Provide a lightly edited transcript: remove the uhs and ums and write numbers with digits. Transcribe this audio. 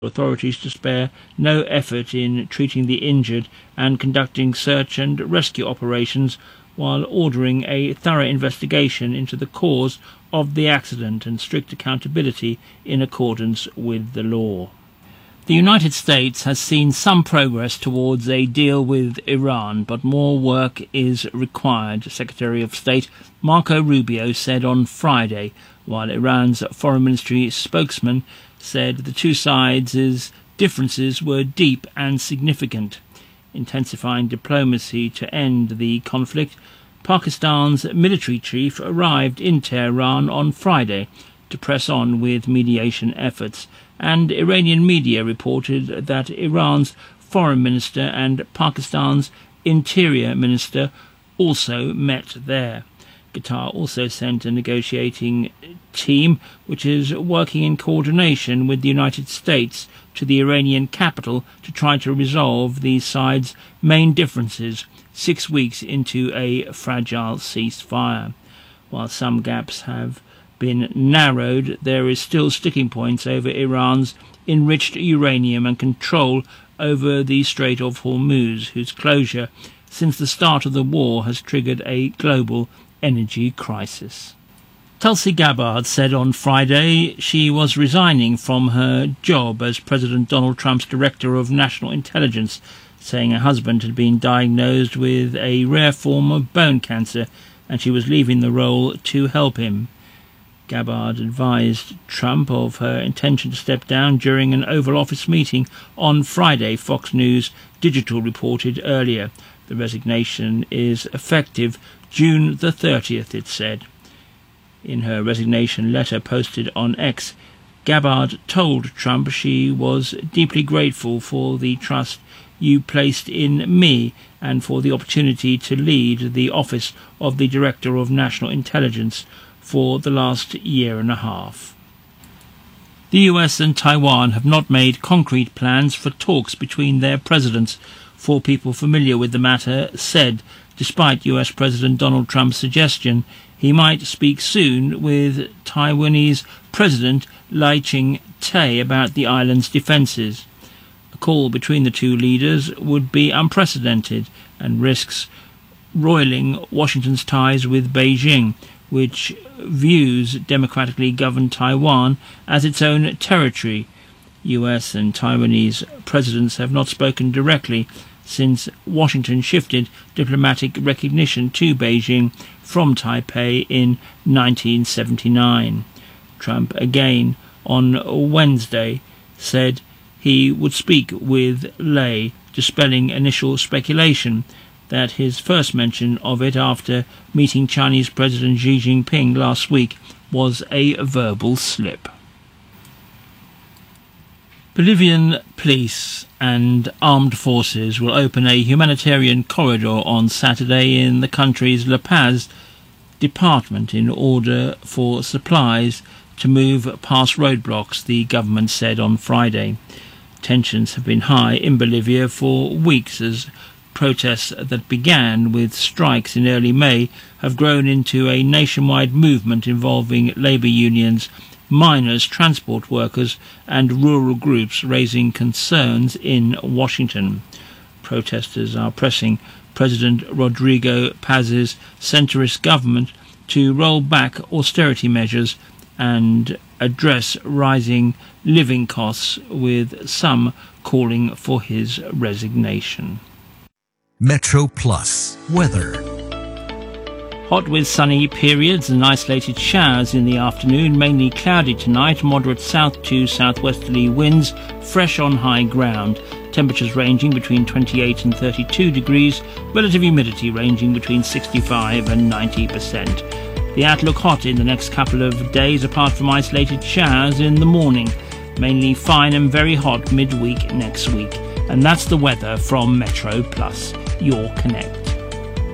authorities to spare no effort in treating the injured and conducting search and rescue operations, while ordering a thorough investigation into the cause of the accident and strict accountability in accordance with the law. The United States has seen some progress towards a deal with Iran, but more work is required, Secretary of State Marco Rubio said on Friday, while Iran's Foreign Ministry spokesman said the two sides' differences were deep and significant. Intensifying diplomacy to end the conflict, Pakistan's military chief arrived in Tehran on Friday to press on with mediation efforts, and Iranian media reported that Iran's foreign minister and Pakistan's interior minister also met there. Qatar also sent a negotiating team which is working in coordination with the United States to the Iranian capital to try to resolve the sides' main differences 6 weeks into a fragile ceasefire. While some gaps have been narrowed, there is still sticking points over Iran's enriched uranium and control over the Strait of Hormuz, whose closure since the start of the war has triggered a global energy crisis. Tulsi Gabbard said on Friday she was resigning from her job as President Donald Trump's Director of National Intelligence, saying her husband had been diagnosed with a rare form of bone cancer and she was leaving the role to help him. Gabbard advised Trump of her intention to step down during an Oval Office meeting on Friday, Fox News Digital reported earlier. The resignation is effective June the 30th, it said. In her resignation letter posted on X, Gabbard told Trump she was deeply grateful for the trust you placed in me and for the opportunity to lead the Office of the Director of National Intelligence for the last year and a half. The US and Taiwan have not made concrete plans for talks between their presidents, four people familiar with the matter said, despite US President Donald Trump's suggestion he might speak soon with Taiwanese President Lai Ching-te about the island's defences. A call between the two leaders would be unprecedented and risks roiling Washington's ties with Beijing, which views democratically governed Taiwan as its own territory. US and Taiwanese presidents have not spoken directly since Washington shifted diplomatic recognition to Beijing from Taipei in 1979. Trump again on Wednesday said he would speak with Lai, dispelling initial speculation that his first mention of it after meeting Chinese President Xi Jinping last week was a verbal slip. Bolivian police and armed forces will open a humanitarian corridor on Saturday in the country's La Paz department in order for supplies to move past roadblocks, the government said on Friday. Tensions have been high in Bolivia for weeks as protests that began with strikes in early May have grown into a nationwide movement involving labour unions, miners, transport workers and rural groups, raising concerns in Washington. Protesters are pressing President Rodrigo Paz's centrist government to roll back austerity measures and address rising living costs, with some calling for his resignation. Metro Plus weather. Hot with sunny periods and isolated showers in the afternoon, mainly cloudy tonight, moderate south to southwesterly winds, fresh on high ground. Temperatures ranging between 28 and 32 degrees, relative humidity ranging between 65 and 90%. The outlook hot in the next couple of days apart from isolated showers in the morning. Mainly fine and very hot midweek next week. And that's the weather from Metro Plus, your connect.